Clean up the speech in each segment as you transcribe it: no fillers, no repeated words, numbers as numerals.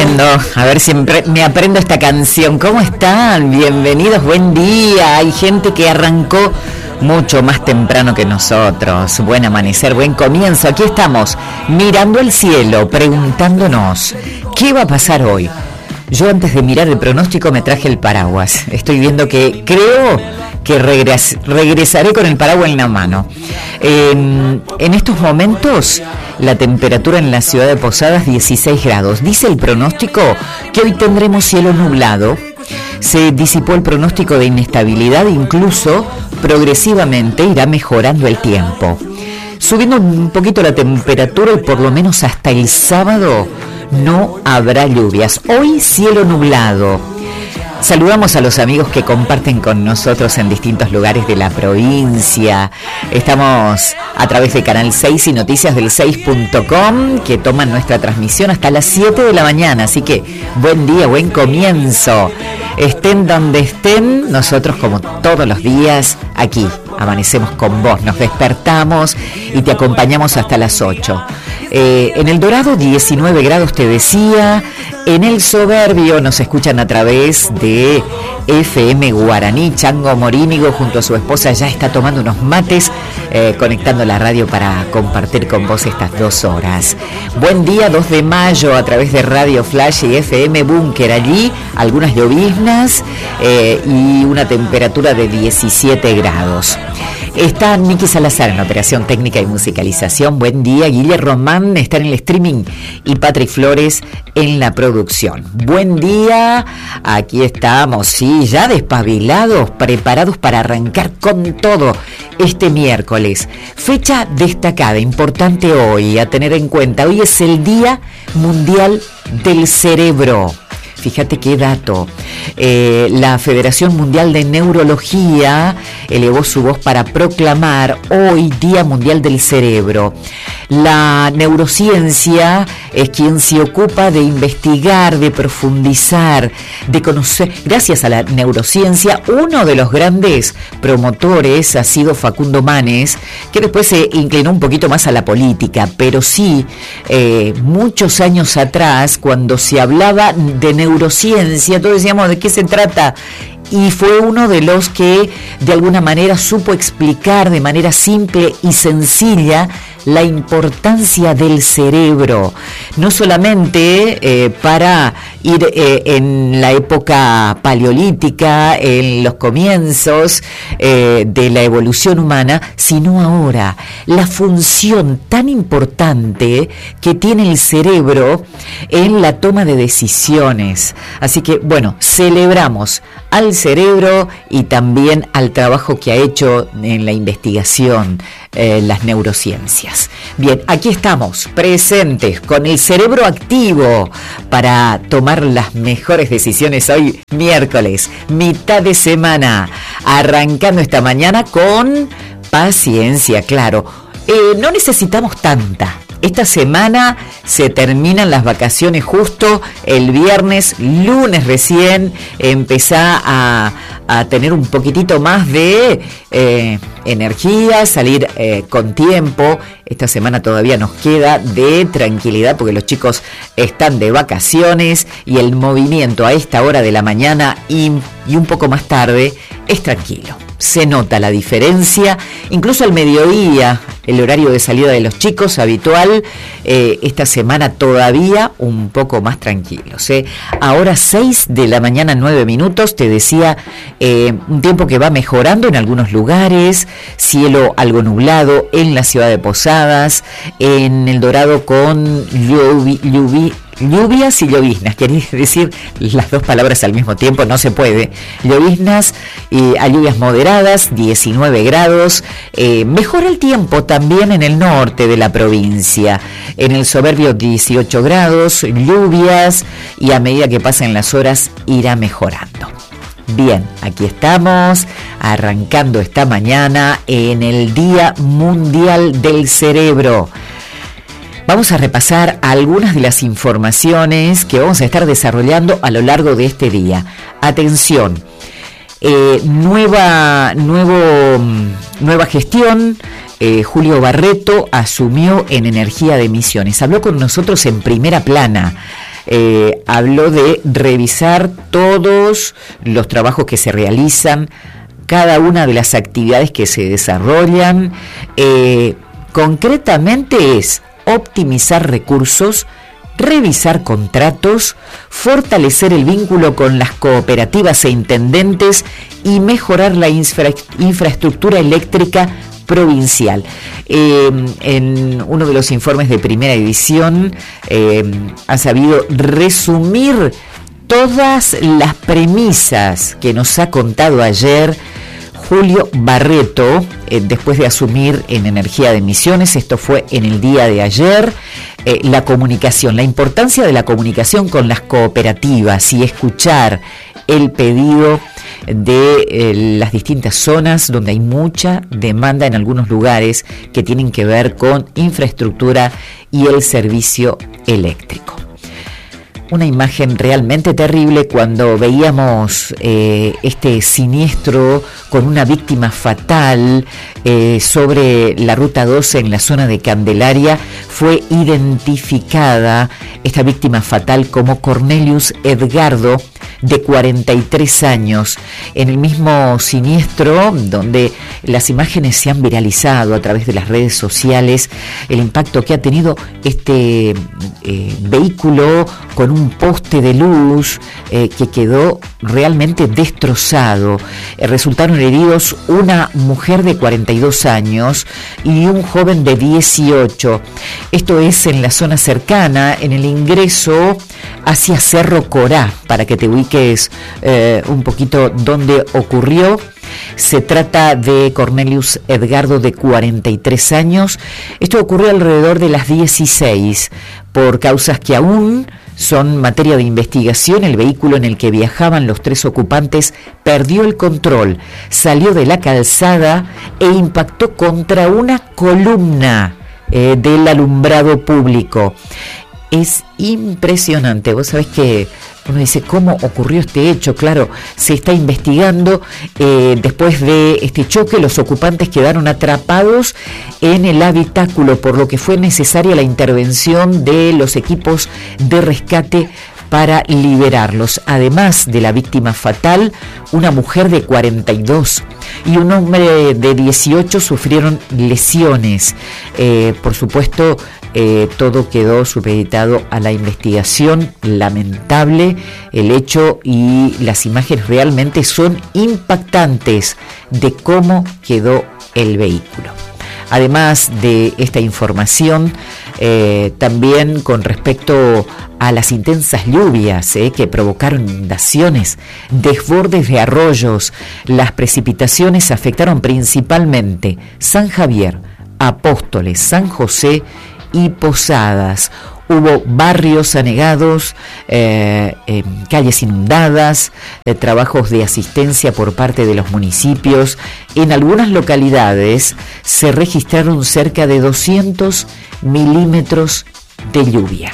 aprendo, a ver si me aprendo esta canción. ¿Cómo están? Bienvenidos, buen día. Hay gente que arrancó mucho más temprano que nosotros. Buen amanecer, buen comienzo. Aquí estamos, mirando el cielo, preguntándonos, ¿qué va a pasar hoy? Yo antes de mirar el pronóstico me traje el paraguas. Estoy viendo que creo que regresaré con el paraguas en la mano. En estos momentos la temperatura en la ciudad de Posadas 16 grados. Dice el pronóstico que hoy tendremos cielo nublado. Se disipó el pronóstico de inestabilidad, incluso progresivamente irá mejorando el tiempo. Subiendo un poquito la temperatura y por lo menos hasta el sábado no habrá lluvias. Hoy cielo nublado. Saludamos a los amigos que comparten con nosotros en distintos lugares de la provincia. Estamos a través de Canal 6 y Noticias del 6.com, que toman nuestra transmisión hasta las 7 de la mañana. Así que buen día, buen comienzo. Estén donde estén, nosotros como todos los días aquí amanecemos con vos, nos despertamos y te acompañamos hasta las 8. En El Dorado 19 grados te decía. En El Soberbio nos escuchan a través de FM Guaraní. Chango Morínigo junto a su esposa ya está tomando unos mates, conectando la radio para compartir con vos estas 2 horas. Buen día, 2 de mayo a través de Radio Flash y FM Búnker. Allí algunas lloviznas y una temperatura de 17 grados. Está Miki Salazar en la operación técnica y musicalización. Buen día. Guille Román está en el streaming y Patrick Flores en la producción. Buen día. Aquí estamos, sí, ya despabilados, preparados para arrancar con todo este miércoles. Fecha destacada, importante hoy, a tener en cuenta. Hoy es el Día Mundial del Cerebro. Fíjate qué dato. La Federación Mundial de Neurología elevó su voz para proclamar hoy Día Mundial del Cerebro. La neurociencia es quien se ocupa de investigar, de profundizar, de conocer. Gracias a la neurociencia, uno de los grandes promotores ha sido Facundo Manes, que después se inclinó un poquito más a la política, pero sí, muchos años atrás, cuando se hablaba de neurociencia, todos decíamos, ¿de qué se trata? Y fue uno de los que de alguna manera supo explicar de manera simple y sencilla la importancia del cerebro, no solamente para ir en la época paleolítica, en los comienzos de la evolución humana, sino ahora, la función tan importante que tiene el cerebro en la toma de decisiones. Así que, bueno, celebramos al cerebro y también al trabajo que ha hecho en la investigación, las neurociencias. Bien, aquí estamos, presentes, con el cerebro activo para tomar las mejores decisiones hoy, miércoles, mitad de semana, arrancando esta mañana con paciencia, claro. No necesitamos tanta. Esta semana se terminan las vacaciones justo el viernes, lunes recién empezá a tener un poquitito más de energía, salir con tiempo. Esta semana todavía nos queda de tranquilidad porque los chicos están de vacaciones y el movimiento a esta hora de la mañana y un poco más tarde es tranquilo. Se nota la diferencia, incluso al mediodía, el horario de salida de los chicos habitual, esta semana todavía un poco más tranquilos. Ahora 6 de la mañana, 9 minutos, te decía, un tiempo que va mejorando en algunos lugares, cielo algo nublado en la ciudad de Posadas, en El Dorado con lluvias y lloviznas, quería decir las dos palabras al mismo tiempo, no se puede. Lloviznas a lluvias moderadas, 19 grados. Mejora el tiempo también en el norte de la provincia. En El Soberbio 18 grados, lluvias y a medida que pasen las horas irá mejorando. Bien, aquí estamos arrancando esta mañana en el Día Mundial del Cerebro. Vamos a repasar algunas de las informaciones que vamos a estar desarrollando a lo largo de este día. Atención, nueva gestión. Julio Barreto asumió en Energía de Misiones. Habló con nosotros en primera plana. habló de revisar todos los trabajos que se realizan, cada una de las actividades que se desarrollan. Concretamente es optimizar recursos, revisar contratos, fortalecer el vínculo con las cooperativas e intendentes y mejorar la infraestructura eléctrica provincial. En uno de los informes de primera edición ha sabido resumir todas las premisas que nos ha contado ayer Julio Barreto, después de asumir en Energía de Misiones. Esto fue en el día de ayer. La comunicación, la importancia de la comunicación con las cooperativas y escuchar el pedido de las distintas zonas donde hay mucha demanda en algunos lugares que tienen que ver con infraestructura y el servicio eléctrico. Una imagen realmente terrible cuando veíamos este siniestro con una víctima fatal sobre la Ruta 12 en la zona de Candelaria. Fue identificada esta víctima fatal como Cornelius Edgardo, de 43 años. En el mismo siniestro, donde las imágenes se han viralizado a través de las redes sociales, el impacto que ha tenido este vehículo con un poste de luz que quedó realmente destrozado. Resultaron heridos una mujer de 42 años y un joven de 18. Esto es en la zona cercana, en el ingreso hacia Cerro Corá, para que te ubiques un poquito dónde ocurrió. Se trata de Cornelius Edgardo, de 43 años. Esto ocurrió alrededor de las 16, por causas que aún son materia de investigación. El vehículo en el que viajaban los tres ocupantes perdió el control, salió de la calzada e impactó contra una columna del alumbrado público. Es impresionante. Vos sabés que uno dice, ¿cómo ocurrió este hecho? Claro, se está investigando. Después de este choque, los ocupantes quedaron atrapados en el habitáculo, por lo que fue necesaria la intervención de los equipos de rescate para liberarlos. Además de la víctima fatal, una mujer de 42 y un hombre de 18 sufrieron lesiones. Por supuesto, todo quedó supeditado a la investigación. Lamentable el hecho, y las imágenes realmente son impactantes de cómo quedó el vehículo. Además de esta información, también con respecto a las intensas lluvias que provocaron inundaciones, desbordes de arroyos, las precipitaciones afectaron principalmente San Javier, Apóstoles, San José y Posadas. Hubo barrios anegados, calles inundadas, trabajos de asistencia por parte de los municipios. En algunas localidades se registraron cerca de 200 milímetros de lluvia.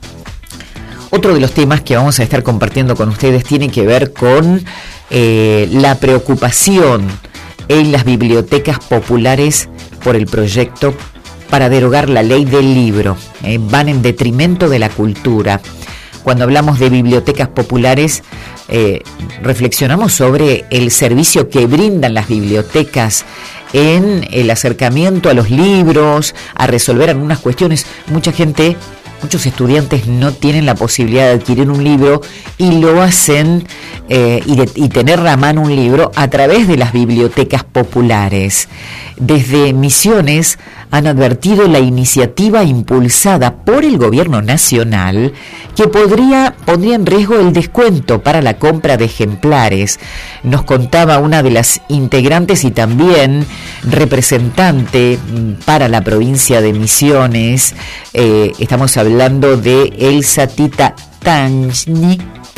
Otro de los temas que vamos a estar compartiendo con ustedes tiene que ver con la preocupación en las bibliotecas populares por el proyecto para derogar la ley del libro. Van en detrimento de la cultura. Cuando hablamos de bibliotecas populares, reflexionamos sobre el servicio que brindan las bibliotecas en el acercamiento a los libros, a resolver algunas cuestiones. Muchos estudiantes no tienen la posibilidad de adquirir un libro y lo hacen y tener a mano un libro a través de las bibliotecas populares. Desde Misiones han advertido la iniciativa impulsada por el gobierno nacional que pondría en riesgo el descuento para la compra de ejemplares. Nos contaba una de las integrantes y también representante para la provincia de Misiones. Estamos hablando de Elsa Tita Tansky,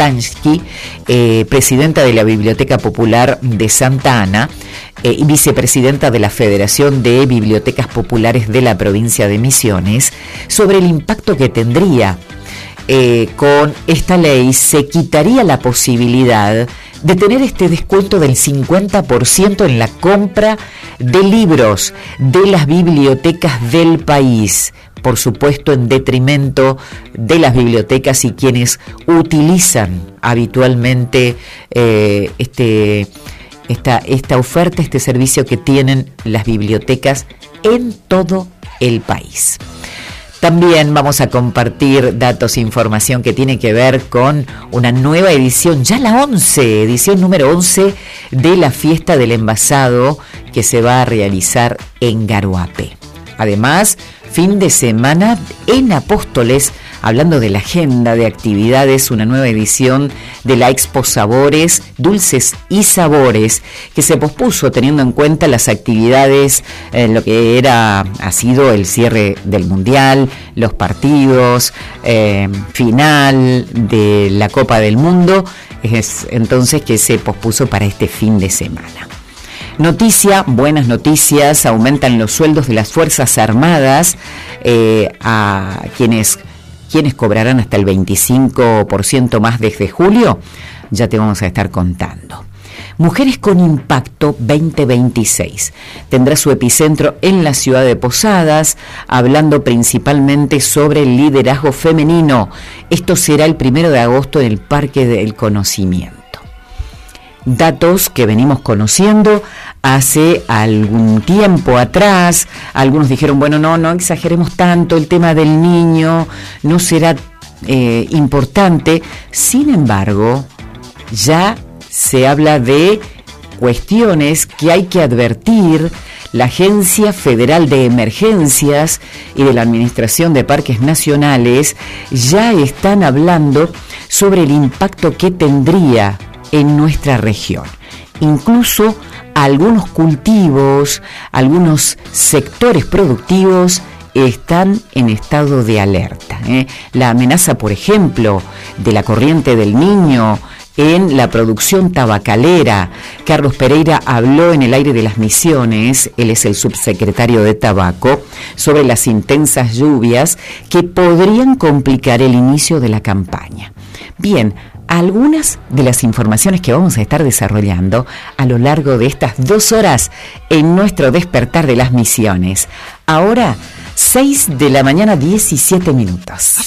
presidenta de la Biblioteca Popular de Santa Ana y vicepresidenta de la Federación de Bibliotecas Populares de la provincia de Misiones, sobre el impacto que tendría. Con esta ley se quitaría la posibilidad de tener este descuento del 50% en la compra de libros de las bibliotecas del país. por supuesto en detrimento de las bibliotecas y quienes utilizan habitualmente esta oferta, este servicio que tienen las bibliotecas en todo el país. También vamos a compartir datos e información que tiene que ver con una nueva edición, ya la edición número 11 de la Fiesta del Envasado que se va a realizar en Garoapé. Además, fin de semana en Apóstoles, hablando de la agenda de actividades, una nueva edición de la Expo Sabores, Dulces y Sabores, que se pospuso teniendo en cuenta las actividades, lo que ha sido el cierre del Mundial, los partidos, final de la Copa del Mundo, es entonces que se pospuso para este fin de semana. Buenas noticias, aumentan los sueldos de las Fuerzas Armadas a quienes cobrarán hasta el 25% más desde julio. Ya te vamos a estar contando. Mujeres con Impacto 2026 tendrá su epicentro en la ciudad de Posadas, hablando principalmente sobre el liderazgo femenino. Esto será el 1 de agosto en el Parque del Conocimiento. Datos que venimos conociendo hace algún tiempo atrás. Algunos dijeron, bueno, no exageremos tanto, el tema del niño no será importante. Sin embargo, ya se habla de cuestiones que hay que advertir. La Agencia Federal de Emergencias y de la Administración de Parques Nacionales ya están hablando sobre el impacto que tendría en nuestra región. Incluso algunos cultivos, algunos sectores productivos están en estado de alerta. La amenaza, por ejemplo, de la corriente del Niño en la producción tabacalera. Carlos Pereira habló en el aire de las Misiones, él es el subsecretario de Tabaco, sobre las intensas lluvias que podrían complicar el inicio de la campaña. Bien, algunas de las informaciones que vamos a estar desarrollando a lo largo de estas 2 horas en nuestro Despertar de las Misiones. Ahora, 6 de la mañana, 17 minutos.